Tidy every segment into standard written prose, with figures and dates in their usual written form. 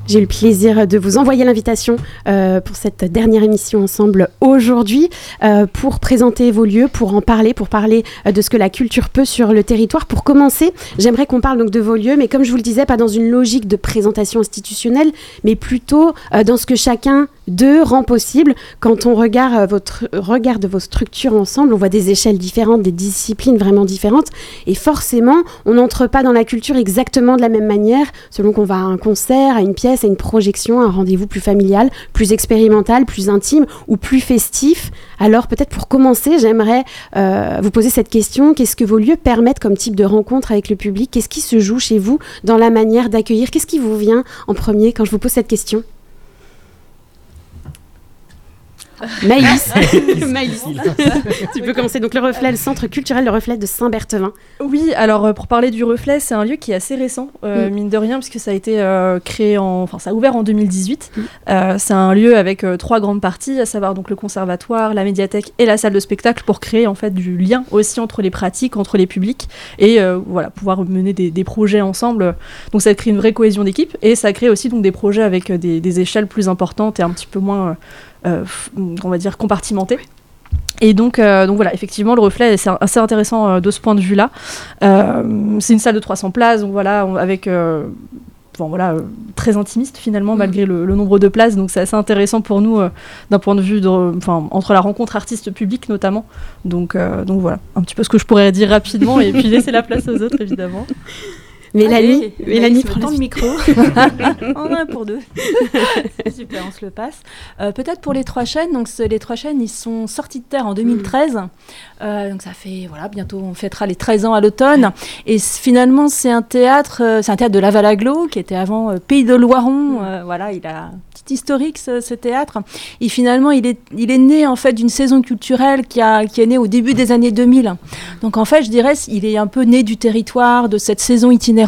J'ai eu le plaisir de vous envoyer l'invitation pour cette dernière émission ensemble aujourd'hui pour présenter vos lieux, pour parler de ce que la culture peut sur le territoire. Pour commencer, j'aimerais qu'on parle donc de vos lieux, mais comme je vous le disais, pas dans une logique de présentation institutionnelle, mais plutôt dans ce que chacun d'eux rend possible. Quand on regarde vos structures ensemble, on voit des échelles différentes, des disciplines vraiment différentes, et forcément, on n'entre pas dans la culture exactement de la même manière, selon qu'on va à un concert, à une pièce, à une projection, à un rendez-vous plus familial, plus expérimental, plus intime ou plus festif. Alors peut-être pour commencer, j'aimerais vous poser cette question. Qu'est-ce que vos lieux permettent comme type de rencontre avec le public ? Qu'est-ce qui se joue chez vous dans la manière d'accueillir ? Qu'est-ce qui vous vient en premier quand je vous pose cette question ? Maïs, tu peux commencer. Donc le Reflet, le centre culturel Le Reflet de Saint-Berthevin. Oui, alors pour parler du Reflet, c'est un lieu qui est assez récent, mine de rien, puisque ça a été ça a ouvert en 2018. C'est un lieu avec 3 grandes parties, à savoir donc le conservatoire, la médiathèque et la salle de spectacle, pour créer en fait du lien aussi entre les pratiques, entre les publics, et pouvoir mener des projets ensemble. Donc ça crée une vraie cohésion d'équipe, et ça crée aussi donc des projets avec des échelles plus importantes et un petit peu moins on va dire compartimenté. Et donc voilà, effectivement, le Reflet, c'est assez intéressant de ce point de vue-là. C'est une salle de 300 places, donc voilà, avec très intimiste finalement, malgré le nombre de places. Donc c'est assez intéressant pour nous d'un point de vue entre la rencontre artiste-public notamment. Donc voilà, un petit peu ce que je pourrais dire rapidement, et puis laisser la place aux autres évidemment. Mélanie, prends le micro. On a un pour deux. Super, on se le passe. Peut-être pour les 3 chaînes. Donc les 3 chaînes, ils sont sortis de terre en 2013. Donc ça fait bientôt on fêtera les 13 ans à l'automne. Et finalement c'est un théâtre de Laval-Aglo qui était avant Pays de Loiron. Il a un petit historique ce théâtre. Et finalement il est né en fait d'une saison culturelle qui est née au début des années 2000. Donc en fait je dirais il est un peu né du territoire, de cette saison itinérante.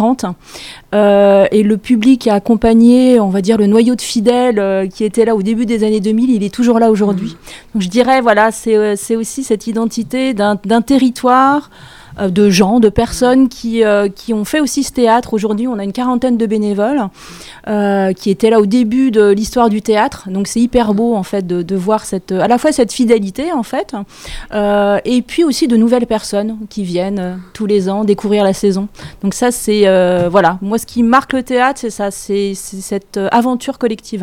Et le public a accompagné, on va dire, le noyau de fidèles qui était là au début des années 2000, il est toujours là aujourd'hui. Donc je dirais, c'est aussi cette identité d'un territoire, de gens, de personnes qui ont fait aussi ce théâtre. Aujourd'hui, on a une 40aine de bénévoles qui étaient là au début de l'histoire du théâtre. Donc c'est hyper beau en fait de voir à la fois cette fidélité en fait, et puis aussi de nouvelles personnes qui viennent tous les ans découvrir la saison. Donc ça c'est moi ce qui marque le théâtre, c'est ça, c'est cette aventure collective.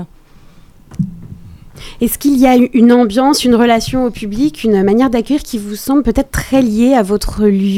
Est-ce qu'il y a une ambiance, une relation au public, une manière d'accueillir qui vous semble peut-être très liée à votre lieu ?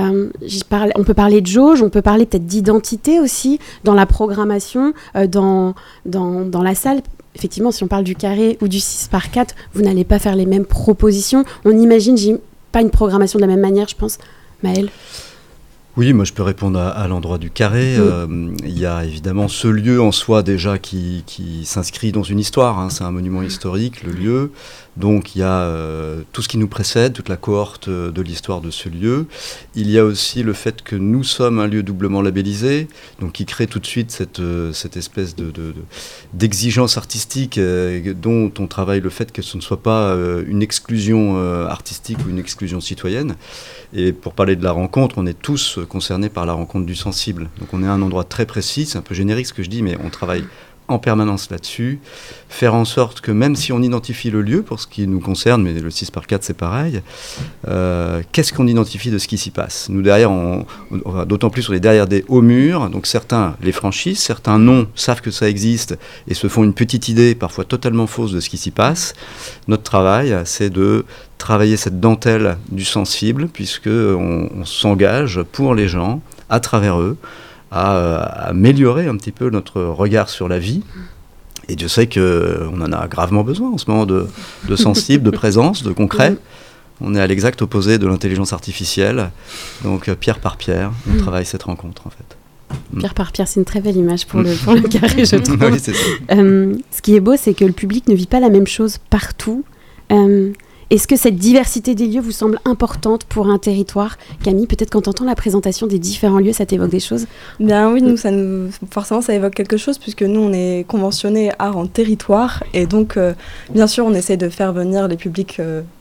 On peut parler de jauge, on peut parler peut-être d'identité aussi dans la programmation, dans la salle. Effectivement, si on parle du carré ou du 6x4, vous n'allez pas faire les mêmes propositions. On imagine pas une programmation de la même manière, je pense. Maëlle ? Oui, moi je peux répondre à l'endroit du carré. Il y a évidemment ce lieu en soi déjà qui s'inscrit dans une histoire. C'est un monument historique, le lieu. Donc il y a tout ce qui nous précède, toute la cohorte de l'histoire de ce lieu. Il y a aussi le fait que nous sommes un lieu doublement labellisé, donc qui crée tout de suite cette espèce d'exigence artistique dont on travaille le fait que ce ne soit pas une exclusion artistique ou une exclusion citoyenne. Et pour parler de la rencontre, on est tous concernés par la rencontre du sensible. Donc on est à un endroit très précis, c'est un peu générique ce que je dis, mais on travaille en permanence là-dessus, faire en sorte que même si on identifie le lieu, pour ce qui nous concerne, mais le 6x4 c'est pareil, qu'est-ce qu'on identifie de ce qui s'y passe ? Nous derrière, d'autant plus on est derrière des hauts murs, donc certains les franchissent, certains non, savent que ça existe et se font une petite idée, parfois totalement fausse, de ce qui s'y passe. Notre travail, c'est de travailler cette dentelle du sensible, puisqu'on s'engage pour les gens, à travers eux, à améliorer un petit peu notre regard sur la vie. Et Dieu sait qu'on en a gravement besoin en ce moment de sensible, de présence, de concret. On est à l'exact opposé de l'intelligence artificielle. Donc pierre par pierre, on travaille cette rencontre en fait. Pierre par pierre, c'est une très belle image pour le carré, je trouve. Oui, c'est ça. Ce qui est beau, c'est que le public ne vit pas la même chose partout. Est-ce que cette diversité des lieux vous semble importante pour un territoire ? Camille, peut-être quand tu entends la présentation des différents lieux, ça t'évoque des choses ? Bien oui, forcément ça évoque quelque chose, puisque nous on est conventionnés art en territoire, et donc bien sûr on essaie de faire venir les publics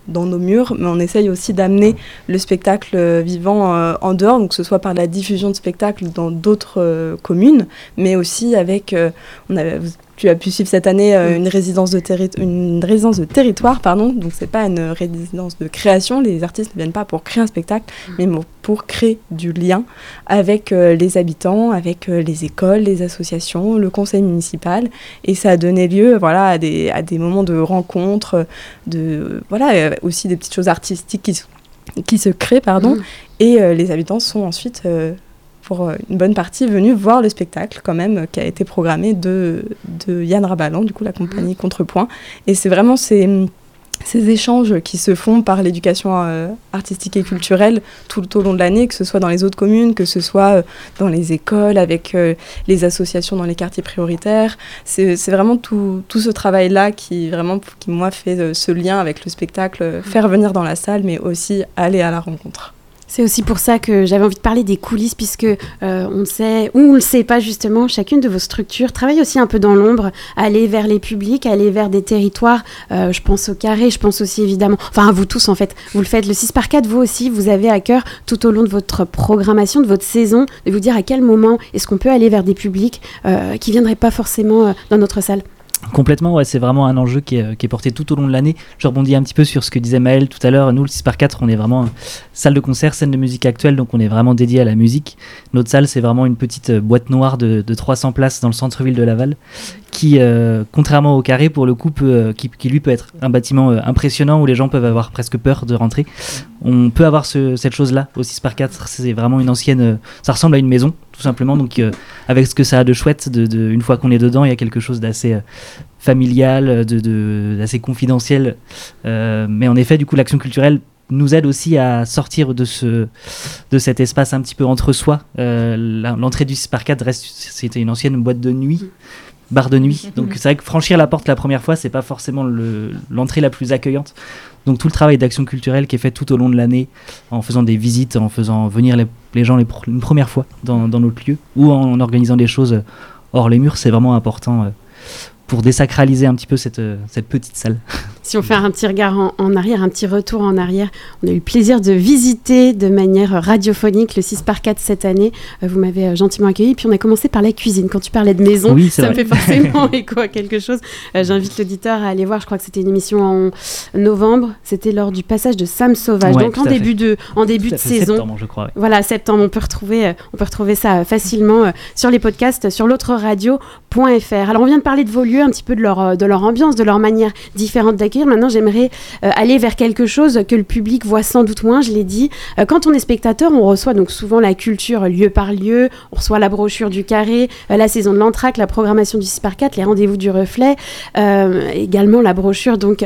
dans nos murs, mais on essaye aussi d'amener le spectacle vivant en dehors, donc que ce soit par la diffusion de spectacles dans d'autres communes, mais aussi avec, tu as pu suivre cette année une résidence de territoire, donc c'est pas une résidence de création, les artistes ne viennent pas pour créer un spectacle, mais pour créer du lien avec les habitants, avec les écoles, les associations, le conseil municipal, et ça a donné lieu à des moments de rencontre, aussi des petites choses artistiques qui se créent, et les habitants sont ensuite... pour une bonne partie venus voir le spectacle quand même qui a été programmé de Yann Rabalan, du coup la compagnie Contrepoint. Et c'est vraiment ces échanges qui se font par l'éducation artistique et culturelle tout au long de l'année, que ce soit dans les autres communes, que ce soit dans les écoles, avec les associations dans les quartiers prioritaires. C'est vraiment tout ce travail-là qui moi, fait ce lien avec le spectacle, faire venir dans la salle, mais aussi aller à la rencontre. C'est aussi pour ça que j'avais envie de parler des coulisses, puisque on sait, ou on ne le sait pas justement, chacune de vos structures travaille aussi un peu dans l'ombre, aller vers les publics, aller vers des territoires. Je pense au Carré, je pense aussi évidemment, enfin à vous tous en fait, vous le faites, le 6x4, vous aussi, vous avez à cœur tout au long de votre programmation, de votre saison, de vous dire à quel moment est-ce qu'on peut aller vers des publics qui ne viendraient pas forcément dans notre salle. Complètement, ouais, c'est vraiment un enjeu qui est porté tout au long de l'année. Je rebondis un petit peu sur ce que disait Maëlle tout à l'heure. Nous, le 6x4, on est vraiment salle de concert, scène de musique actuelle, donc on est vraiment dédié à la musique. Notre salle, c'est vraiment une petite boîte noire de 300 places dans le centre-ville de Laval, qui, contrairement au Carré, pour le coup, qui lui peut être un bâtiment impressionnant où les gens peuvent avoir presque peur de rentrer. On peut avoir cette chose-là au 6x4, c'est vraiment une ancienne... ça ressemble à une maison, tout simplement, donc avec ce que ça a de chouette, une fois qu'on est dedans, il y a quelque chose d'assez familial, d'assez confidentiel, mais en effet, du coup, l'action culturelle nous aide aussi à sortir de cet espace un petit peu entre soi. L'entrée du 6x4 c'était une ancienne boîte de nuit, bar de nuit, donc c'est vrai que franchir la porte la première fois, c'est pas forcément l'entrée la plus accueillante. Donc tout le travail d'action culturelle qui est fait tout au long de l'année, en faisant des visites, en faisant venir les gens une première fois dans notre lieu, ou en organisant des choses hors les murs, c'est vraiment important pour désacraliser un petit peu cette petite salle. Si on fait un petit regard en arrière, un petit retour en arrière, on a eu le plaisir de visiter de manière radiophonique le 6x4 cette année. Vous m'avez gentiment accueilli. Puis on a commencé par la cuisine. Quand tu parlais de maison, oui, ça me fait forcément écho à quelque chose. J'invite l'auditeur à aller voir. Je crois que c'était une émission en novembre. C'était lors du passage de Sam Sauvage. Ouais, donc en début de saison. Septembre, je crois. Ouais. Voilà, septembre. On peut retrouver ça facilement sur les podcasts, sur l'autre-radio.fr. Alors on vient de parler de vos lieux, un petit peu de leur ambiance, de leur manière différente d'accueillir. Maintenant, j'aimerais aller vers quelque chose que le public voit sans doute moins, je l'ai dit. Quand on est spectateur, on reçoit donc souvent la culture lieu par lieu, on reçoit la brochure du Carré, la saison de l'Entraque, la programmation du 6x4, les rendez-vous du Reflet, également la brochure donc,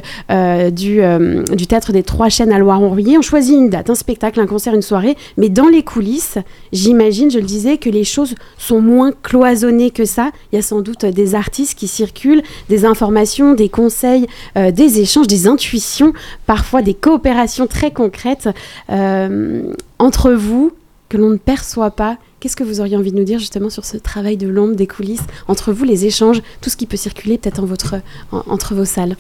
du Théâtre des Trois Chênes à Loire-Henriet. On choisit une date, un spectacle, un concert, une soirée, mais dans les coulisses, j'imagine, je le disais, que les choses sont moins cloisonnées que ça. Il y a sans doute des artistes qui circulent, des informations, des conseils, des échanges, des intuitions, parfois des coopérations très concrètes entre vous que l'on ne perçoit pas. Qu'est-ce que vous auriez envie de nous dire justement sur ce travail de l'ombre, des coulisses, entre vous, les échanges, tout ce qui peut circuler peut-être entre vos salles?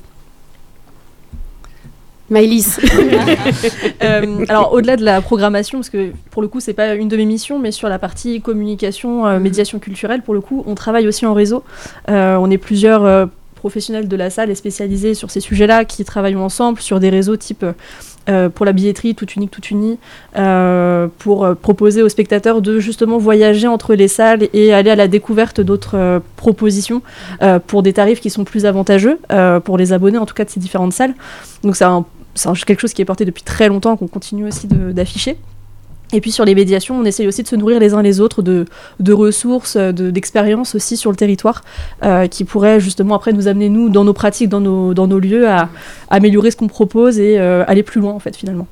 Maëlys. Alors au-delà de la programmation, parce que pour le coup c'est pas une de mes missions, mais sur la partie communication, médiation culturelle, pour le coup on travaille aussi en réseau. On est plusieurs professionnels de la salle et spécialisés sur ces sujets-là qui travaillent ensemble sur des réseaux type pour la billetterie Tout Unis, pour proposer aux spectateurs de justement voyager entre les salles et aller à la découverte d'autres propositions pour des tarifs qui sont plus avantageux pour les abonnés en tout cas de ces différentes salles. Donc c'est quelque chose qui est porté depuis très longtemps, qu'on continue aussi d'afficher. Et puis sur les médiations, on essaye aussi de se nourrir les uns les autres de ressources, d'expériences aussi sur le territoire, qui pourraient justement après nous amener, nous, dans nos pratiques, dans nos lieux, à améliorer ce qu'on propose et aller plus loin en fait finalement.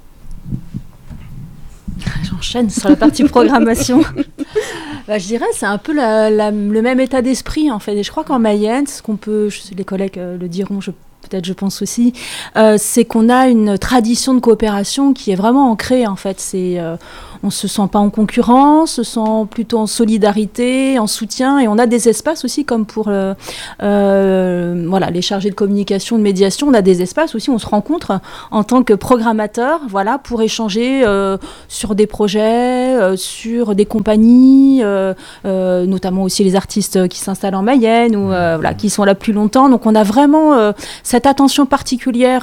J'enchaîne sur la partie programmation. Je dirais c'est un peu le même état d'esprit en fait. Et je crois qu'en Mayenne, les collègues le diront, peut-être je pense aussi, c'est qu'on a une tradition de coopération qui est vraiment ancrée en fait. on se sent pas en concurrence, se sent plutôt en solidarité, en soutien, et on a des espaces aussi comme pour les chargés de communication, de médiation, on a des espaces aussi où on se rencontre en tant que programmateur, pour échanger sur des projets, sur des compagnies, notamment aussi les artistes qui s'installent en Mayenne ou qui sont là plus longtemps. Donc on a vraiment cette attention particulière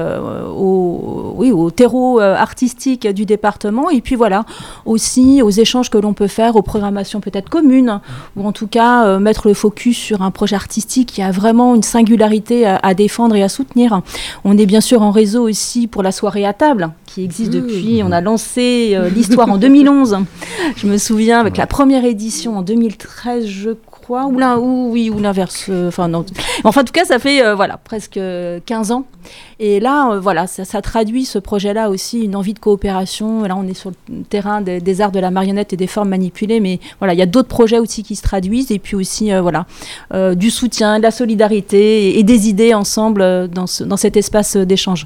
au terreau artistique du département, et puis aussi aux échanges que l'on peut faire, aux programmations peut-être communes, ou en tout cas mettre le focus sur un projet artistique qui a vraiment une singularité à défendre et à soutenir. On est bien sûr en réseau aussi pour la soirée à table, qui existe depuis, on a lancé l'histoire en 2011, je me souviens, avec la première édition en 2013, je crois, ou l'inverse, en tout cas ça fait presque 15 ans, et là ça traduit, ce projet-là aussi, une envie de coopération. Là on est sur le terrain des arts de la marionnette et des formes manipulées, mais il y a d'autres projets aussi qui se traduisent, et puis aussi du soutien, de la solidarité et des idées ensemble dans cet espace d'échange.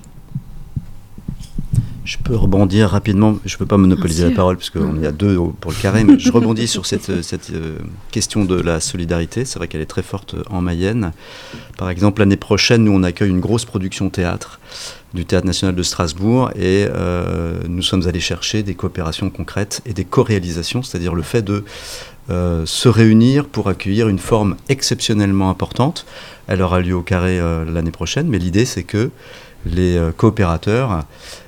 Je peux rebondir rapidement, je ne peux pas monopoliser la parole puisqu'on est à deux pour le carré, mais je rebondis sur cette question de la solidarité. C'est vrai qu'elle est très forte en Mayenne. Par exemple, l'année prochaine, nous on accueille une grosse production théâtre du Théâtre National de Strasbourg, et nous sommes allés chercher des coopérations concrètes et des co-réalisations, c'est-à-dire le fait de se réunir pour accueillir une forme exceptionnellement importante. Elle aura lieu au carré l'année prochaine, mais l'idée c'est que les coopérateurs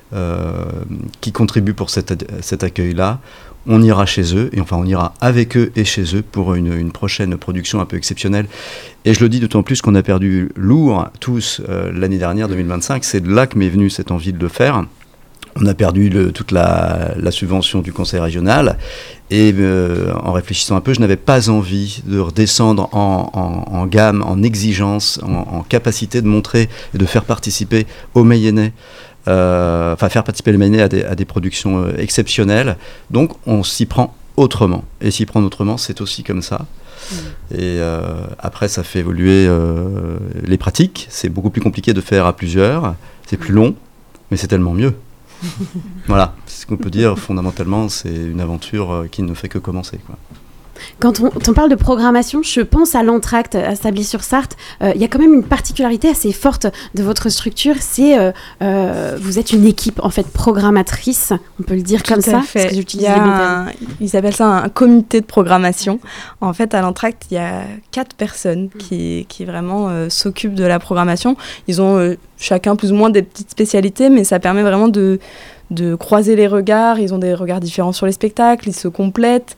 qui contribuent pour cet accueil-là, on ira chez eux, et on ira avec eux et chez eux pour une prochaine production un peu exceptionnelle. Et je le dis d'autant plus qu'on a perdu lourd tous l'année dernière, 2025, c'est de là que m'est venue cette envie de le faire. On a perdu toute la subvention du conseil régional, et en réfléchissant un peu, je n'avais pas envie de redescendre en gamme, en exigence, en capacité de montrer et de faire participer aux Mayennais, faire participer les Mayennais à des productions exceptionnelles. Donc on s'y prend autrement, et s'y prendre autrement, c'est aussi comme ça. Et après ça fait évoluer les pratiques. C'est beaucoup plus compliqué de faire à plusieurs, c'est plus long, mais c'est tellement mieux. Voilà, c'est ce qu'on peut dire. Fondamentalement, c'est une aventure qui ne fait que commencer, quoi. Quand on parle de programmation, je pense à l'Entracte, à Sably-sur-Sarthe. Il y a quand même une particularité assez forte de votre structure, c'est vous êtes une équipe en fait programmatrice, on peut le dire comme ça. Parce que ils appellent ça un comité de programmation. En fait, à l'Entracte, il y a 4 personnes qui vraiment s'occupent de la programmation. Ils ont chacun plus ou moins des petites spécialités, mais ça permet vraiment de croiser les regards. Ils ont des regards différents sur les spectacles, ils se complètent.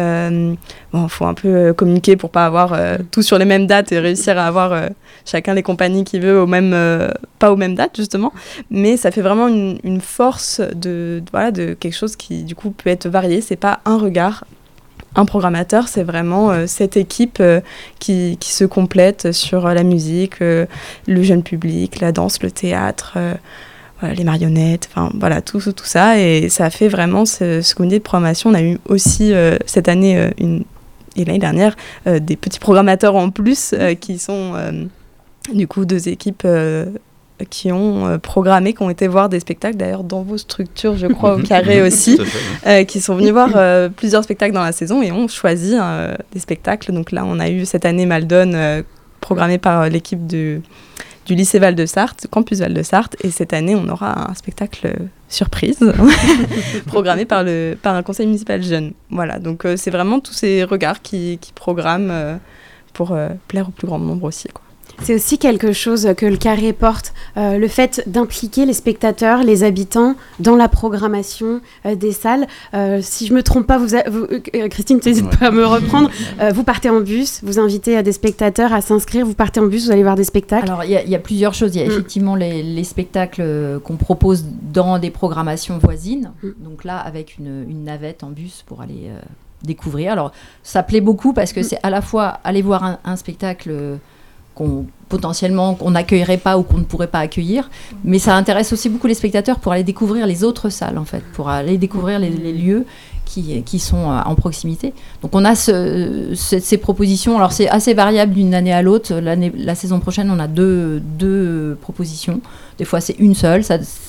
Faut un peu communiquer pour pas avoir tout sur les mêmes dates et réussir à avoir chacun les compagnies qu'il veut pas aux mêmes dates, justement. Mais ça fait vraiment une force de quelque chose qui, du coup, peut être varié. C'est pas un regard, un programmateur, c'est vraiment cette équipe qui se complète sur la musique, le jeune public, la danse, le théâtre, les marionnettes, tout ça, et ça fait vraiment ce comité de programmation. On a eu aussi cette année et l'année dernière des petits programmateurs en plus qui sont du coup 2 équipes qui ont programmé, qui ont été voir des spectacles, d'ailleurs dans vos structures, je crois, au carré aussi, qui sont venus voir plusieurs spectacles dans la saison et ont choisi des spectacles. Donc là, on a eu cette année Maldon, programmé par l'équipe du lycée Val-de-Sarthe, campus Val-de-Sarthe, et cette année, on aura un spectacle surprise, programmé par un conseil municipal jeune. Voilà, donc c'est vraiment tous ces regards qui programment pour plaire au plus grand nombre aussi, quoi. C'est aussi quelque chose que le carré porte, le fait d'impliquer les spectateurs, les habitants dans la programmation des salles. Si je ne me trompe pas, Christine, n'hésite pas à me reprendre. Vous partez en bus, vous invitez des spectateurs à s'inscrire, vous partez en bus, vous allez voir des spectacles. Alors, il y a plusieurs choses. Il y a effectivement les spectacles qu'on propose dans des programmations voisines. Donc là, avec une navette en bus pour aller découvrir. Alors, ça plaît beaucoup parce que c'est à la fois aller voir un spectacle qu'on n'accueillerait pas ou qu'on ne pourrait pas accueillir, mais ça intéresse aussi beaucoup les spectateurs pour aller découvrir les autres salles, en fait, pour aller découvrir les lieux qui sont en proximité. Donc on a ces propositions, alors c'est assez variable d'une année à l'autre. La saison prochaine, on a deux propositions, des fois c'est une seule,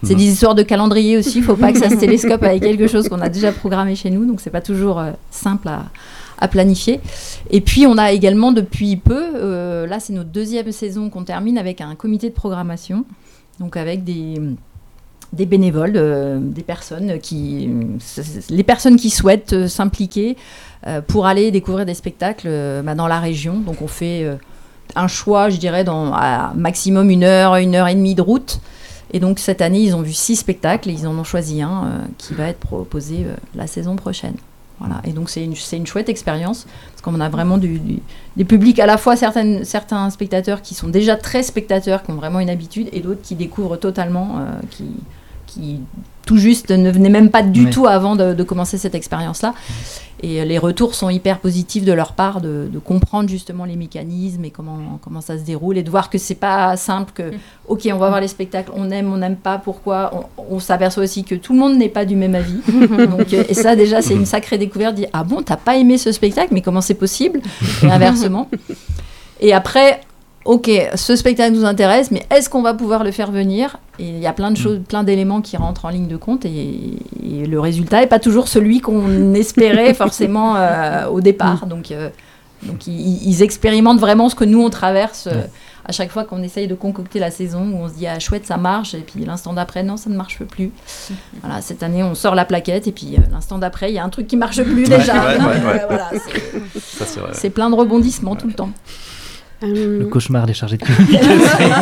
C'est des histoires de calendrier aussi, il ne faut pas que ça se télescope avec quelque chose qu'on a déjà programmé chez nous, donc c'est pas toujours simple à planifier. Et puis on a également depuis peu, là c'est notre 2e saison qu'on termine avec un comité de programmation, donc avec des bénévoles, des personnes les personnes qui souhaitent s'impliquer pour aller découvrir des spectacles dans la région. Donc on fait un choix, je dirais, à maximum 1 heure, 1 heure et demie de route. Et donc cette année, ils ont vu 6 spectacles et ils en ont choisi un qui va être proposé la saison prochaine. Voilà. Et donc c'est une chouette expérience parce qu'on a vraiment des publics, à la fois certains spectateurs qui sont déjà très spectateurs, qui ont vraiment une habitude, et d'autres qui découvrent totalement, qui tout juste ne venaient même pas du tout avant de commencer cette expérience-là. Et les retours sont hyper positifs de leur part, de comprendre justement les mécanismes et comment ça se déroule, et de voir que c'est pas simple, que ok, on va voir les spectacles, on aime, on n'aime pas, pourquoi. On s'aperçoit aussi que tout le monde n'est pas du même avis. Donc, et ça déjà c'est une sacrée découverte, dire ah bon, t'as pas aimé ce spectacle, mais comment c'est possible, et inversement. Et après, ok, ce spectacle nous intéresse, mais est-ce qu'on va pouvoir le faire venir ? Et il y a plein de choses, plein d'éléments qui rentrent en ligne de compte, et le résultat n'est pas toujours celui qu'on espérait forcément au départ. Donc ils expérimentent vraiment ce que nous on traverse à chaque fois qu'on essaye de concocter la saison, où on se dit ah chouette, ça marche, et puis l'instant d'après non, ça ne marche plus. Voilà, cette année on sort la plaquette, et puis l'instant d'après il y a un truc qui marche plus déjà. Voilà, c'est plein de rebondissements tout le temps. Le cauchemar des chargés de communication.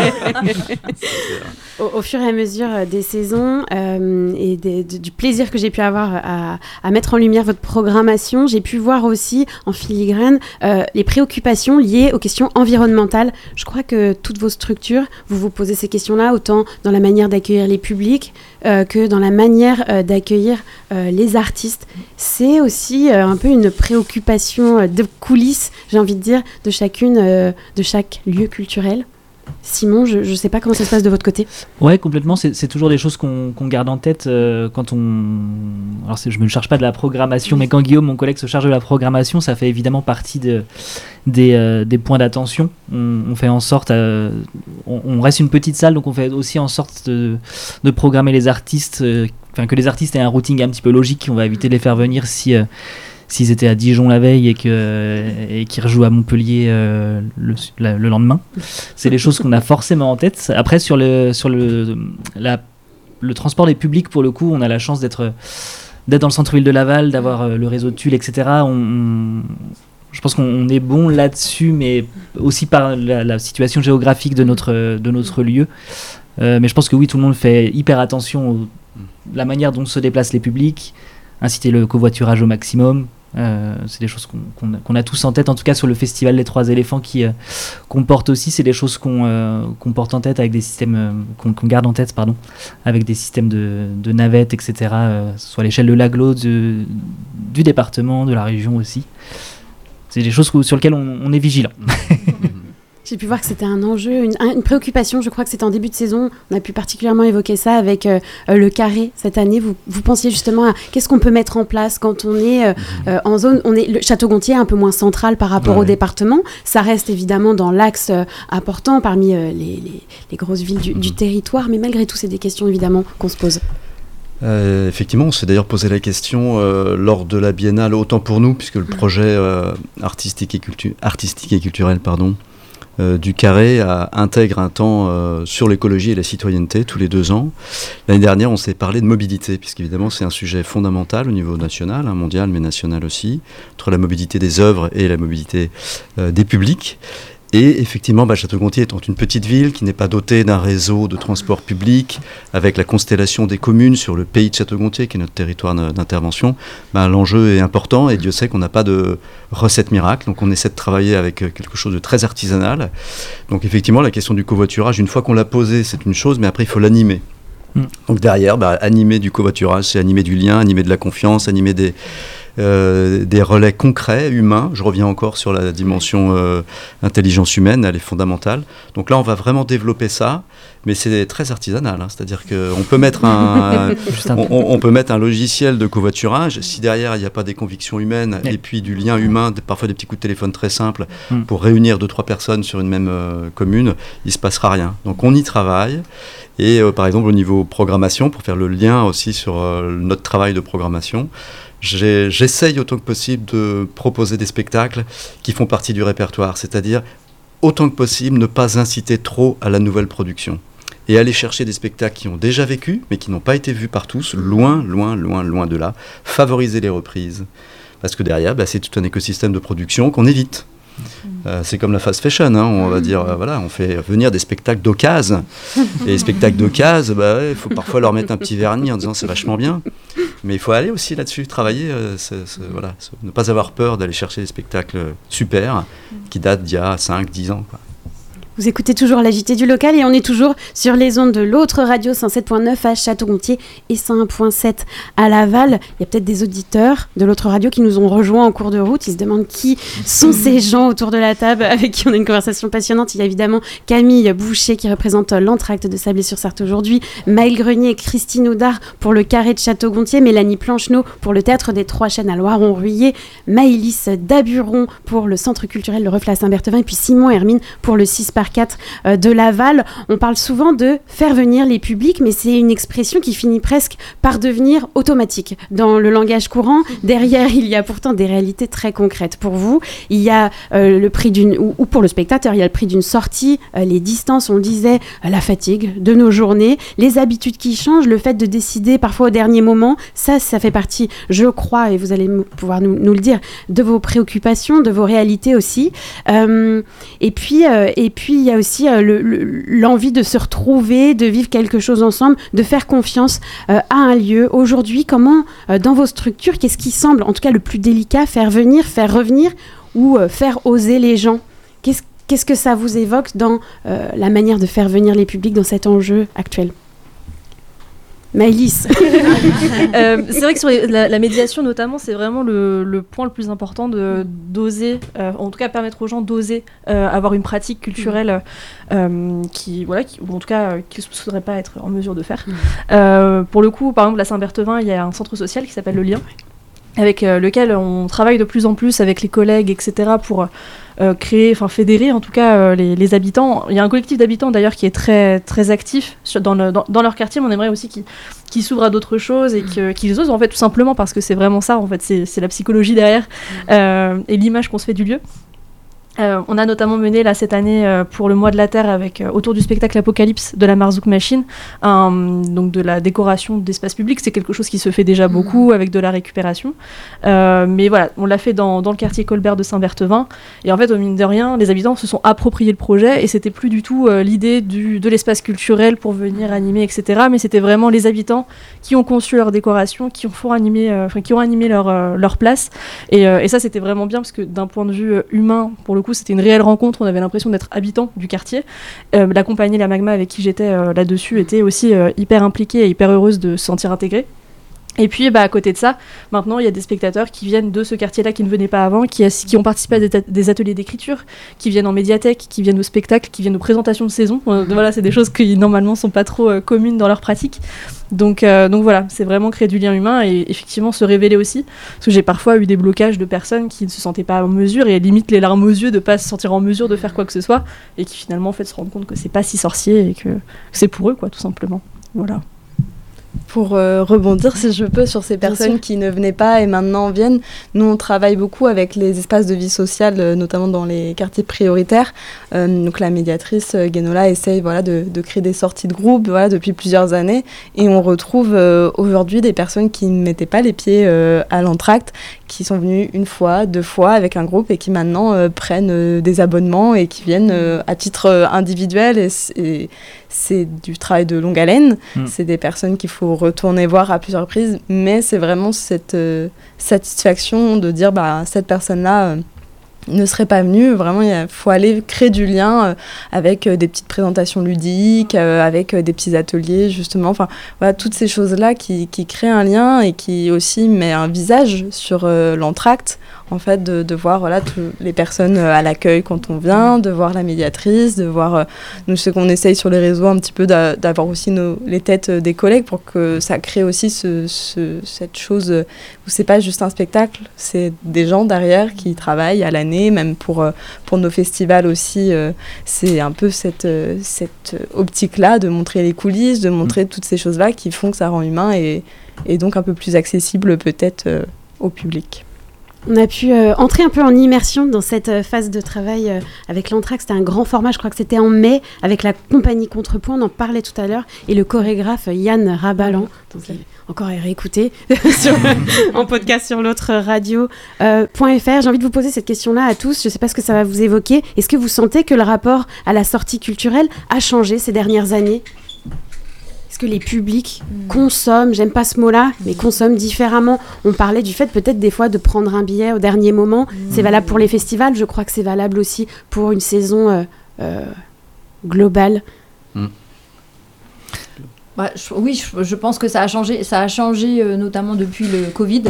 Au fur et à mesure des saisons et du plaisir que j'ai pu avoir à mettre en lumière votre programmation, j'ai pu voir aussi en filigrane les préoccupations liées aux questions environnementales. Je crois que toutes vos structures, vous vous posez ces questions-là, autant dans la manière d'accueillir les publics que dans la manière d'accueillir les artistes. C'est aussi un peu une préoccupation de coulisses, j'ai envie de dire, de chaque lieu culturel. Simon, je ne sais pas comment ça se passe de votre côté. Ouais, complètement. C'est toujours des choses qu'on garde en tête quand on... Alors, je ne me charge pas de la programmation, mais quand Guillaume, mon collègue, se charge de la programmation, ça fait évidemment partie des points d'attention. On fait en sorte... on reste une petite salle, donc on fait aussi en sorte de programmer les artistes, que les artistes aient un routing un petit peu logique. On va éviter de les faire venir s'ils étaient à Dijon la veille et qu'ils rejouent à Montpellier le lendemain. C'est des choses qu'on a forcément en tête. Après, sur le transport des publics, pour le coup, on a la chance d'être dans le centre-ville de Laval, d'avoir le réseau de Tulle, etc. Je pense qu'on est bon là-dessus, mais aussi par la situation géographique de notre lieu. Mais je pense que oui, tout le monde fait hyper attention à la manière dont se déplacent les publics, inciter le covoiturage au maximum. C'est des choses qu'on a tous en tête, en tout cas sur le festival Les Trois Éléphants qu'on porte aussi. C'est des choses qu'on porte en tête avec des systèmes qu'on garde en tête, avec des systèmes de navettes, etc., soit à l'échelle de l'agglo, du département, de la région aussi. C'est des choses sur lesquelles on est vigilant. J'ai pu voir que c'était un enjeu, une préoccupation. Je crois que c'était en début de saison. On a pu particulièrement évoquer ça avec le Carré cette année. Vous pensiez justement à qu'est-ce qu'on peut mettre en place quand on est en zone. Le Château-Gontier est un peu moins central par rapport au département. Ça reste évidemment dans l'axe important parmi les grosses villes du territoire. Mais malgré tout, c'est des questions évidemment qu'on se pose. Effectivement, on s'est d'ailleurs posé la question lors de la Biennale, autant pour nous, puisque le projet artistique et culturel, du Carré intègre un temps sur l'écologie et la citoyenneté tous les 2 ans. L'année dernière, on s'est parlé de mobilité, puisqu'évidemment c'est un sujet fondamental au niveau national, mondial, mais national aussi, entre la mobilité des œuvres et la mobilité des publics. Et effectivement, Château-Gontier étant une petite ville qui n'est pas dotée d'un réseau de transport public, avec la constellation des communes sur le pays de Château-Gontier, qui est notre territoire d'intervention, l'enjeu est important, et Dieu sait qu'on n'a pas de recette miracle, donc on essaie de travailler avec quelque chose de très artisanal. Donc effectivement, la question du covoiturage, une fois qu'on l'a posée, c'est une chose, mais après il faut l'animer. Donc derrière, animer du covoiturage, c'est animer du lien, animer de la confiance, animer des relais concrets, humains. Je reviens encore sur la dimension intelligence humaine, elle est fondamentale. Donc là, on va vraiment développer ça, mais c'est très artisanal. C'est-à-dire qu'on peut mettre on peut mettre un logiciel de covoiturage. Si derrière, il n'y a pas des convictions humaines et puis du lien humain, parfois des petits coups de téléphone très simples pour réunir 2-3 personnes sur une même commune, il ne se passera rien. Donc on y travaille. Et par exemple, au niveau programmation, pour faire le lien aussi sur notre travail de programmation, j'essaye autant que possible de proposer des spectacles qui font partie du répertoire, c'est-à-dire autant que possible ne pas inciter trop à la nouvelle production et aller chercher des spectacles qui ont déjà vécu mais qui n'ont pas été vus par tous, loin de là, favoriser les reprises, parce que derrière, c'est tout un écosystème de production qu'on évite. C'est comme la fast fashion, on va dire, on fait venir des spectacles d'occasion. Et les spectacles d'occasion, il faut parfois leur mettre un petit vernis en disant c'est vachement bien. Mais il faut aller aussi là-dessus, travailler, ne pas avoir peur d'aller chercher des spectacles super qui datent d'il y a 5-10 ans, quoi. Vous écoutez toujours la JT du local et on est toujours sur les ondes de l'autre radio 107.9 à Château-Gontier et 101.7 à Laval. Il y a peut-être des auditeurs de l'autre radio qui nous ont rejoints en cours de route. Ils se demandent qui sont ces gens autour de la table avec qui on a une conversation passionnante. Il y a évidemment Camille Boucher qui représente l'Entracte de Sablé-sur-Sarthe aujourd'hui, Maëlle Grenier et Christine Houdard pour le Carré de Château-Gontier, Mélanie Plancheneau pour le Théâtre des Trois Chênes à Loiron-Ruillé, Maëlys Daburon pour le Centre culturel Le Reflet à Saint-Berthevin et puis Simon Hermine pour le 6x4 de Laval. On parle souvent de faire venir les publics, mais c'est une expression qui finit presque par devenir automatique. Dans le langage courant, derrière, il y a pourtant des réalités très concrètes. Pour vous, il y a le prix ou pour le spectateur, il y a le prix d'une sortie, les distances, on le disait, la fatigue de nos journées, les habitudes qui changent, le fait de décider parfois au dernier moment, ça fait partie, je crois, et vous allez pouvoir nous le dire, de vos préoccupations, de vos réalités aussi. Et puis, il y a aussi l'envie de se retrouver, de vivre quelque chose ensemble, de faire confiance à un lieu. Aujourd'hui, comment, dans vos structures, qu'est-ce qui semble, en tout cas, le plus délicat, faire venir, faire revenir ou faire oser les gens ? Qu'est-ce que ça vous évoque dans la manière de faire venir les publics dans cet enjeu actuel ? Maëlys. C'est vrai que sur la médiation notamment, c'est vraiment le point le plus important d'oser, en tout cas permettre aux gens d'oser avoir une pratique culturelle ou en tout cas qu'ils ne souhaiteraient pas être en mesure de faire. Pour le coup, par exemple, à Saint-Berthevin, il y a un centre social qui s'appelle Le Lien, avec lequel on travaille de plus en plus avec les collègues, etc., pour fédérer en tout cas les habitants. Il y a un collectif d'habitants d'ailleurs qui est très, très actif dans leur quartier, mais on aimerait aussi qu'ils s'ouvrent à d'autres choses et qu'ils osent, en fait, tout simplement parce que c'est vraiment ça, en fait, c'est la psychologie derrière et l'image qu'on se fait du lieu. On a notamment mené là cette année pour le mois de la Terre avec autour du spectacle Apocalypse de la Marzouk Machine, donc de la décoration d'espace public. C'est quelque chose qui se fait déjà beaucoup avec de la récupération, mais voilà, on l'a fait dans le quartier Colbert de Saint-Berthevin, et en fait, au mine de rien, les habitants se sont appropriés le projet et c'était plus du tout l'idée de l'espace culturel pour venir animer, etc., mais c'était vraiment les habitants qui ont conçu leur décoration, qui ont animé leur place, et ça c'était vraiment bien parce que d'un point de vue humain, pour le coup, c'était une réelle rencontre, on avait l'impression d'être habitants du quartier. La compagnie La Magma avec qui j'étais là-dessus était aussi hyper impliquée et hyper heureuse de se sentir intégrée. Et puis à côté de ça, maintenant il y a des spectateurs qui viennent de ce quartier-là qui ne venaient pas avant, qui ont participé à des ateliers d'écriture, qui viennent en médiathèque, qui viennent au spectacle, qui viennent aux présentations de saison. Voilà, c'est des choses qui normalement sont pas trop communes dans leur pratique. Donc voilà, c'est vraiment créer du lien humain et effectivement se révéler aussi. Parce que j'ai parfois eu des blocages de personnes qui ne se sentaient pas en mesure et limite les larmes aux yeux de ne pas se sentir en mesure de faire quoi que ce soit et qui finalement en fait se rendent compte que c'est pas si sorcier et que c'est pour eux, quoi, tout simplement. Voilà. Pour rebondir, si je peux, sur ces personnes qui ne venaient pas et maintenant viennent, nous on travaille beaucoup avec les espaces de vie sociale, notamment dans les quartiers prioritaires. Donc la médiatrice Guénola essaye de créer des sorties de groupe depuis plusieurs années, et on retrouve aujourd'hui des personnes qui ne mettaient pas les pieds à l'Entracte, qui sont venues une fois, 2 fois avec un groupe et qui maintenant prennent des abonnements et qui viennent à titre individuel, et c'est du travail de longue haleine. C'est des personnes qu'il faut retourner voir à plusieurs reprises, mais c'est vraiment cette satisfaction de dire cette personne-là ne seraient pas venus. Vraiment, il faut aller créer du lien avec des petites présentations ludiques, avec des petits ateliers, justement. Enfin, voilà, toutes ces choses-là qui créent un lien et qui aussi met un visage sur l'entracte. En fait, de voir les personnes à l'accueil quand on vient, de voir la médiatrice, de voir nous, ce qu'on essaye sur les réseaux un petit peu d'avoir aussi les têtes des collègues pour que ça crée aussi cette chose où c'est pas juste un spectacle, c'est des gens derrière qui travaillent à l'année, même pour nos festivals aussi. C'est un peu cette optique-là de montrer les coulisses, de montrer toutes ces choses-là qui font que ça rend humain et donc un peu plus accessible peut-être au public. On a pu entrer un peu en immersion dans cette phase de travail avec l'Entracte. C'était un grand format, je crois que c'était en mai, avec la compagnie Contrepoint, on en parlait tout à l'heure, et le chorégraphe Yann Rabalan, donc encore à réécouter en podcast sur l'autre radio.fr. J'ai envie de vous poser cette question-là à tous, je ne sais pas ce que ça va vous évoquer. Est-ce que vous sentez que le rapport à la sortie culturelle a changé ces dernières années ? Est-ce que les publics consomment, j'aime pas ce mot-là, mais consomment différemment? On parlait du fait peut-être des fois de prendre un billet au dernier moment. C'est valable pour les festivals, je crois que c'est valable aussi pour une saison globale. Je pense que ça a changé. Ça a changé notamment depuis le Covid.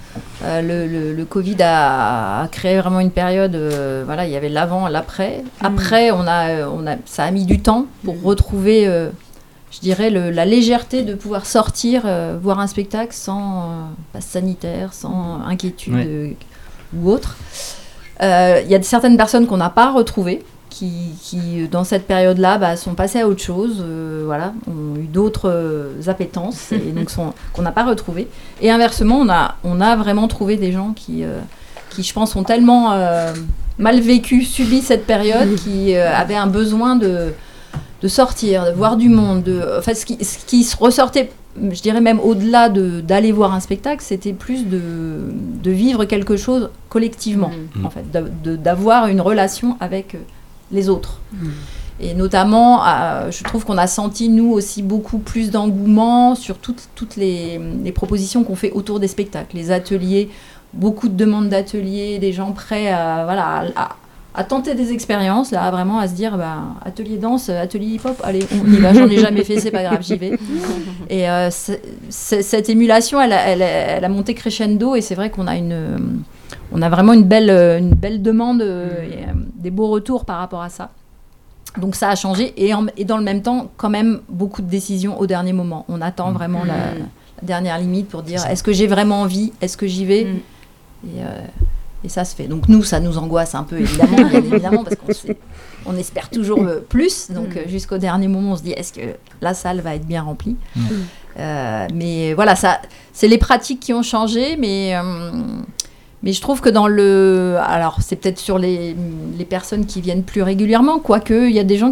Le Covid a créé vraiment une période, il y avait l'avant, l'après. Après, ça a mis du temps pour retrouver... je dirais la légèreté de pouvoir sortir, voir un spectacle sans passe sanitaire, sans inquiétude ou autre. Il y a certaines personnes qu'on n'a pas retrouvées, qui dans cette période-là sont passées à autre chose, ont eu d'autres appétences et donc qu'on n'a pas retrouvées. Et inversement, on a vraiment trouvé des gens qui je pense, ont tellement mal vécu, subi cette période, qui avaient un besoin de sortir, de voir du monde, ce qui se ressortait, je dirais même au-delà d'aller voir un spectacle, c'était plus de vivre quelque chose collectivement, en fait, d'avoir une relation avec les autres. Et notamment, je trouve qu'on a senti, nous aussi, beaucoup plus d'engouement sur toutes les propositions qu'on fait autour des spectacles, les ateliers, beaucoup de demandes d'ateliers, des gens prêts à tenter des expériences, là, vraiment à se dire, atelier danse, atelier hip-hop, allez, on y va, j'en ai jamais fait, c'est pas grave, j'y vais. Et cette émulation, elle a monté crescendo, et c'est vrai qu'on a vraiment une belle demande, et, des beaux retours par rapport à ça. Donc ça a changé, et dans le même temps, quand même, beaucoup de décisions au dernier moment. On attend vraiment la dernière limite pour dire, est-ce que j'ai vraiment envie, est-ce que j'y vais et ça se fait. Donc nous, ça nous angoisse un peu, évidemment, parce qu'on espère toujours plus. Donc jusqu'au dernier moment, on se dit, est-ce que la salle va être bien remplie mais voilà, c'est les pratiques qui ont changé, mais je trouve que alors c'est peut-être sur les personnes qui viennent plus régulièrement, quoique il y a des gens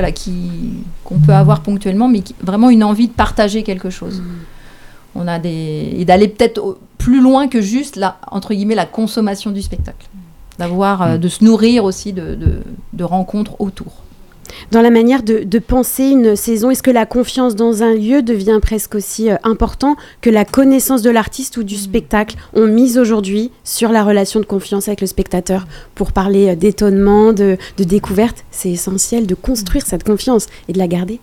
qu'on peut avoir ponctuellement, mais vraiment une envie de partager quelque chose. On a et d'aller peut-être plus loin que juste entre guillemets la consommation du spectacle, de se nourrir aussi de rencontres autour. Dans la manière de penser une saison, est-ce que la confiance dans un lieu devient presque aussi important que la connaissance de l'artiste ou du spectacle? On mise aujourd'hui sur la relation de confiance avec le spectateur pour parler d'étonnement, de découverte. C'est essentiel de construire cette confiance et de la garder.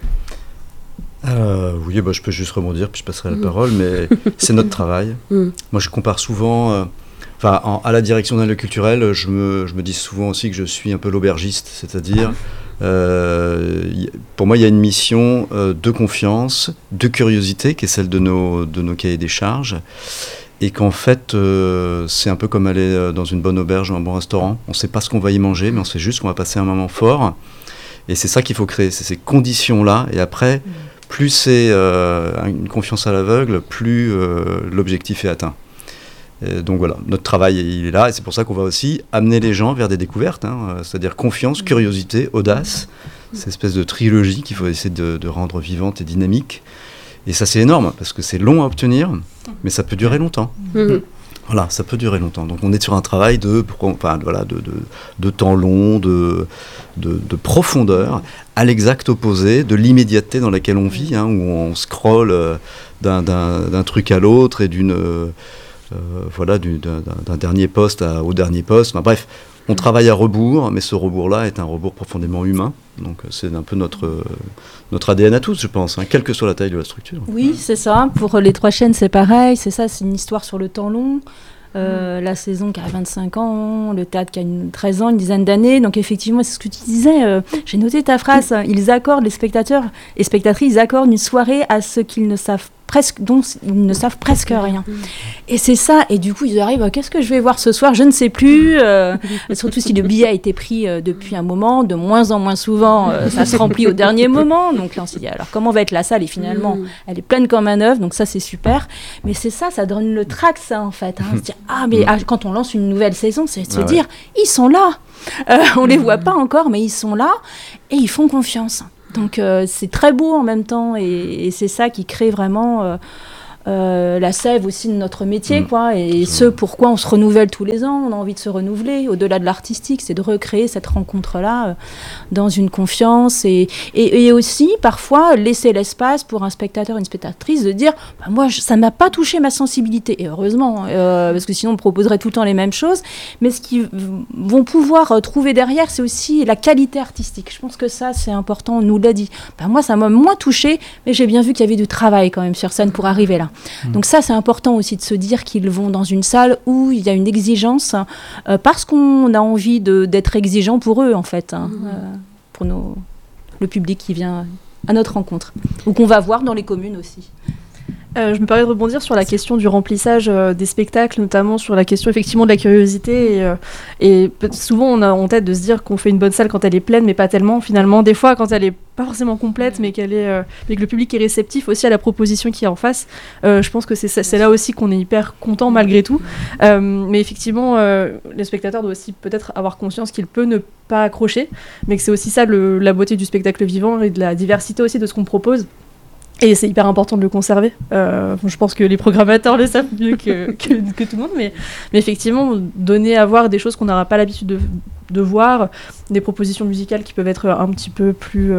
Oui, je peux juste rebondir, puis je passerai la parole, mais c'est notre travail. Moi, je compare souvent, à la direction d'un lieu culturel, je me dis souvent aussi que je suis un peu l'aubergiste, c'est-à-dire, pour moi, il y a une mission de confiance, de curiosité, qui est celle de nos cahiers des charges, et qu'en fait, c'est un peu comme aller dans une bonne auberge ou un bon restaurant. On ne sait pas ce qu'on va y manger, mais on sait juste qu'on va passer un moment fort, et c'est ça qu'il faut créer, c'est ces conditions-là, et après... plus c'est une confiance à l'aveugle, plus l'objectif est atteint. Et donc voilà, notre travail il est là, et c'est pour ça qu'on va aussi amener les gens vers des découvertes, c'est-à-dire confiance, curiosité, audace, cette espèce de trilogie qu'il faut essayer de rendre vivante et dynamique. Et ça c'est énorme, parce que c'est long à obtenir, mais ça peut durer longtemps. Voilà, ça peut durer longtemps. Donc on est sur un travail de temps long, de profondeur, à l'exact opposé de l'immédiateté dans laquelle on vit, où on scrolle d'un truc à l'autre et d'une voilà, d'un dernier poste au dernier poste. Enfin, bref, on travaille à rebours, mais ce rebours-là est un rebours profondément humain. Donc c'est un peu notre ADN à tous, je pense, hein, quelle que soit la taille de la structure. Oui, c'est ça. Pour les 3 chaînes, c'est pareil. C'est ça, c'est une histoire sur le temps long. La saison qui a 25 ans, le théâtre qui a 13 ans, une dizaine d'années. Donc effectivement, c'est ce que tu disais. J'ai noté ta phrase. Ils accordent, les spectateurs et spectatrices, ils accordent une soirée à ceux qu'ils ne savent dont ils ne savent presque rien. Et c'est ça. Et du coup, ils arrivent, qu'est-ce que je vais voir ce soir ? Je ne sais plus. Surtout si le billet a été pris depuis un moment, de moins en moins souvent, ça se remplit au dernier moment. Donc là, on s'est dit, alors comment va être la salle ? Et finalement, elle est pleine comme un œuf. Donc ça, c'est super. Mais c'est ça donne le trac, ça, en fait. Hein, se dire, quand on lance une nouvelle saison, c'est de se dire, ils sont là. On les voit pas encore, mais ils sont là. Et ils font confiance. Donc c'est très beau en même temps et c'est ça qui crée vraiment la sève aussi de notre métier, quoi, et ce pourquoi on se renouvelle tous les ans, on a envie de se renouveler, au-delà de l'artistique, c'est de recréer cette rencontre-là dans une confiance et aussi parfois laisser l'espace pour un spectateur, une spectatrice de dire moi ça n'a pas touché ma sensibilité, et heureusement, parce que sinon on proposerait tout le temps les mêmes choses, mais ce qu'ils vont pouvoir trouver derrière, c'est aussi la qualité artistique. Je pense que ça c'est important, on nous l'a dit. Moi ça m'a moins touché, mais j'ai bien vu qu'il y avait du travail quand même sur scène pour arriver là. Donc ça, c'est important aussi de se dire qu'ils vont dans une salle où il y a une exigence, parce qu'on a envie d'être exigeant pour eux, en fait, pour le public qui vient à notre rencontre, ou qu'on va voir dans les communes aussi. Je me permets de rebondir sur la question du remplissage des spectacles, notamment sur la question effectivement de la curiosité. Et souvent, on a en tête de se dire qu'on fait une bonne salle quand elle est pleine, mais pas tellement. Finalement, des fois, quand elle est pas forcément complète, mais que le public est réceptif aussi à la proposition qui est en face, je pense que c'est là aussi qu'on est hyper content malgré tout. Mais effectivement, les spectateurs doivent aussi peut-être avoir conscience qu'il peut ne pas accrocher, mais que c'est aussi ça la beauté du spectacle vivant et de la diversité aussi de ce qu'on propose. Et c'est hyper important de le conserver. Je pense que les programmateurs le savent mieux que tout le monde, mais effectivement, donner à voir des choses qu'on n'aura pas l'habitude de voir, des propositions musicales qui peuvent être un petit peu plus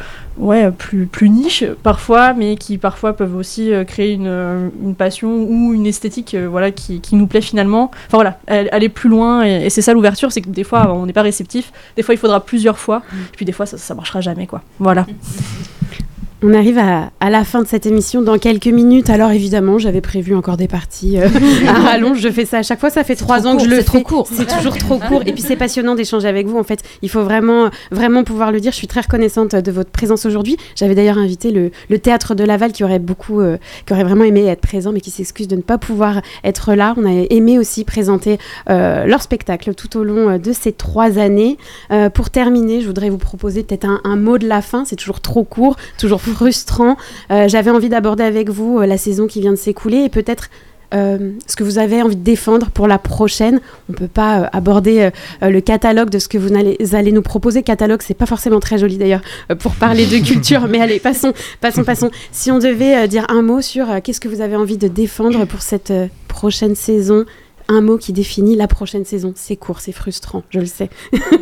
niche parfois, mais qui parfois peuvent aussi créer une passion ou une esthétique qui nous plaît finalement. Enfin voilà, aller plus loin, et c'est ça l'ouverture, c'est que des fois on n'est pas réceptif, des fois il faudra plusieurs fois, et puis des fois ça marchera jamais, quoi. Voilà. On arrive à la fin de cette émission dans quelques minutes. Alors évidemment, j'avais prévu encore des parties à rallonge. Je fais ça à chaque fois. Ça fait 3 ans que je le fais. C'est trop court. C'est toujours trop court. Et puis c'est passionnant d'échanger avec vous. En fait, il faut vraiment pouvoir le dire. Je suis très reconnaissante de votre présence aujourd'hui. J'avais d'ailleurs invité le Théâtre de Laval qui aurait vraiment aimé être présent, mais qui s'excuse de ne pas pouvoir être là. On a aimé aussi présenter leur spectacle tout au long de ces 3 années. Pour terminer, je voudrais vous proposer peut-être un mot de la fin. C'est toujours trop court, toujours frustrant. J'avais envie d'aborder avec vous la saison qui vient de s'écouler et peut-être ce que vous avez envie de défendre pour la prochaine. On ne peut pas aborder le catalogue de ce que vous allez nous proposer. Catalogue, c'est pas forcément très joli d'ailleurs pour parler de culture, mais allez, passons. Si on devait dire un mot sur qu'est-ce que vous avez envie de défendre pour cette prochaine saison, un mot qui définit la prochaine saison. C'est court, c'est frustrant, je le sais.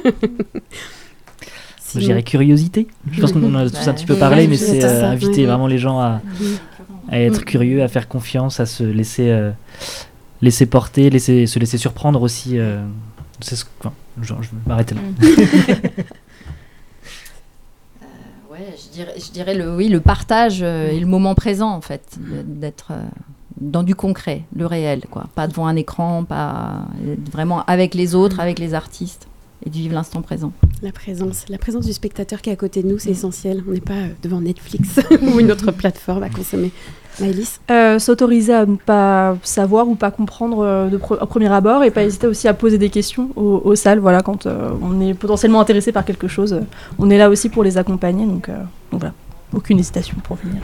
Je dirais curiosité. Je pense qu'on en a tous un petit peu parlé, mais c'est inviter vraiment les gens à être curieux, à faire confiance, à se laisser porter, se laisser surprendre aussi. Je vais m'arrêter là. Je dirais le partage et le moment présent, en fait, d'être dans du concret, le réel, quoi. Pas devant un écran, pas vraiment avec les autres, avec les artistes. Et de vivre l'instant présent. La présence du spectateur qui est à côté de nous, c'est essentiel. On n'est pas devant Netflix ou une autre plateforme à consommer. Maëlys ? S'autoriser à ne pas savoir ou pas comprendre au premier abord, et pas hésiter aussi à poser des questions aux salles. Voilà, quand on est potentiellement intéressé par quelque chose, on est là aussi pour les accompagner. Donc voilà, aucune hésitation pour venir.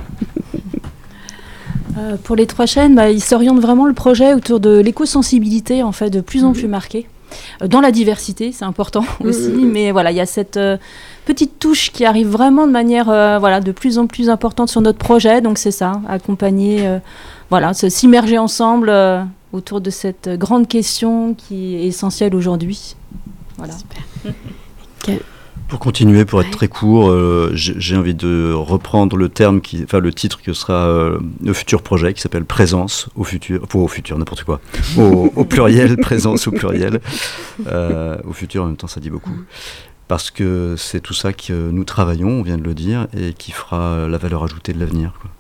Pour les 3 chaînes, ils s'orientent vraiment le projet autour de l'éco-sensibilité, en fait, de plus en plus marquée. Dans la diversité, c'est important aussi, mais voilà, il y a cette petite touche qui arrive vraiment de manière de plus en plus importante sur notre projet. Donc c'est ça, accompagner, s'immerger ensemble autour de cette grande question qui est essentielle aujourd'hui. Voilà. Super. Pour continuer, pour être très court, j'ai envie de reprendre le titre que sera le futur projet qui s'appelle Présence au futur, n'importe quoi, au pluriel, Présence au pluriel, au futur en même temps ça dit beaucoup, parce que c'est tout ça que nous travaillons, on vient de le dire, et qui fera la valeur ajoutée de l'avenir, quoi.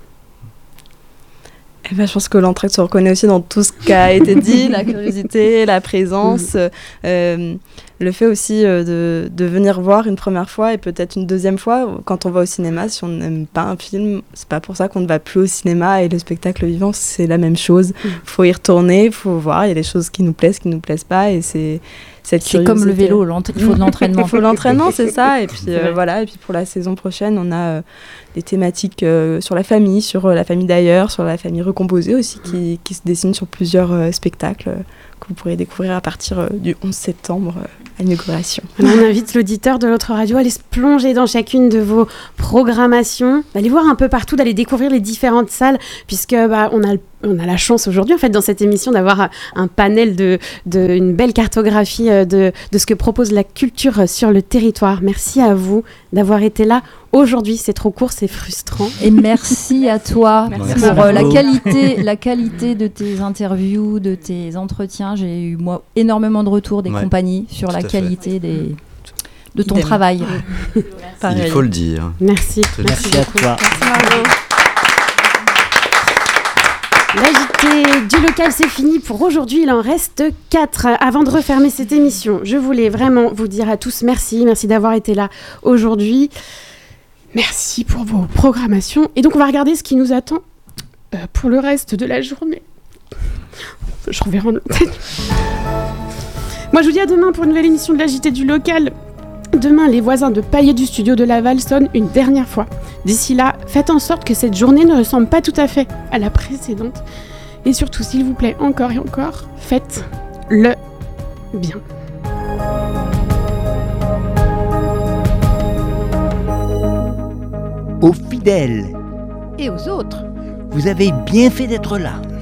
Eh ben, je pense que l'entraide se reconnaît aussi dans tout ce qui a été dit, la curiosité, la présence, le fait aussi de venir voir une première fois et peut-être une deuxième fois. Quand on va au cinéma, si on n'aime pas un film, c'est pas pour ça qu'on ne va plus au cinéma, et le spectacle vivant, c'est la même chose. Faut y retourner, il faut voir, il y a des choses qui nous plaisent pas, et c'est comme le vélo, il faut de l'entraînement. Il faut de l'entraînement, c'est ça. Et puis voilà. Et puis pour la saison prochaine, on a des thématiques sur la famille d'ailleurs, sur la famille recomposée aussi, qui se dessinent sur plusieurs spectacles que vous pourrez découvrir à partir du 11 septembre à l'inauguration. On invite l'auditeur de l'autre radio à aller se plonger dans chacune de vos programmations, d'aller voir un peu partout, d'aller découvrir les différentes salles, puisque on a la chance aujourd'hui, en fait, dans cette émission, d'avoir un panel une belle cartographie de ce que propose la culture sur le territoire. Merci à vous d'avoir été là aujourd'hui. C'est trop court, c'est frustrant. Et merci à toi pour la qualité de tes interviews, de tes entretiens. J'ai eu, moi, énormément de retours des compagnies sur la qualité de ton travail. Il faut le dire. Merci. Merci à toi. L'agité du local, c'est fini pour aujourd'hui. Il en reste 4. Avant de refermer cette émission, je voulais vraiment vous dire à tous merci. Merci d'avoir été là aujourd'hui. Merci pour vos programmations. Et donc, on va regarder ce qui nous attend pour le reste de la journée. Je reverrai en tête. Moi, je vous dis à demain pour une nouvelle émission de l'agité du local. Demain, les voisins de palier du studio de Laval sonnent une dernière fois. D'ici là, faites en sorte que cette journée ne ressemble pas tout à fait à la précédente. Et surtout, s'il vous plaît, encore et encore, faites-le bien. Aux fidèles et aux autres, vous avez bien fait d'être là.